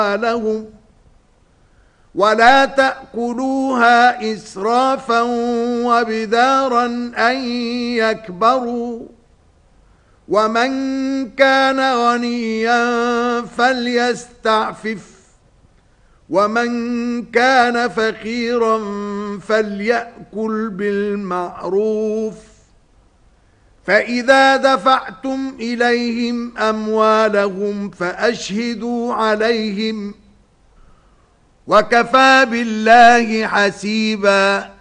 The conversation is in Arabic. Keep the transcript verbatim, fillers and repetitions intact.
لهم ولا تأكلوها إسرافا وبدارا أن يكبروا ومن كان غنيا فليستعفف ومن كان فقيرا فليأكل بالمعروف فإذا دفعتم إليهم أموالهم فأشهدوا عليهم وكفى بالله حسيبا.